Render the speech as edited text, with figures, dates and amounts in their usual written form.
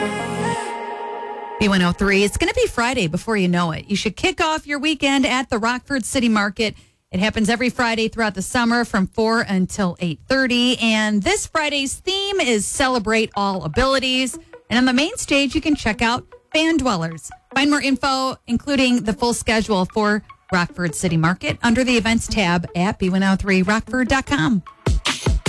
B103. It's going to be Friday before you know it. You should kick off your weekend at the Rockford City Market. It happens every Friday throughout the summer from 4 until 8:30. And this Friday's theme is Celebrate All Abilities. And on the main stage, you can check out Fan Dwellers. Find more info, including the full schedule for Rockford City Market, under the events tab at B103rockford.com.